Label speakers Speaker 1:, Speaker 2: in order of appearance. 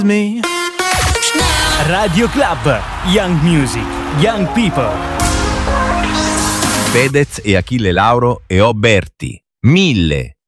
Speaker 1: Me. Radio Club, Young Music, Young People.
Speaker 2: Fedez e Achille Lauro e Oberti. 1000.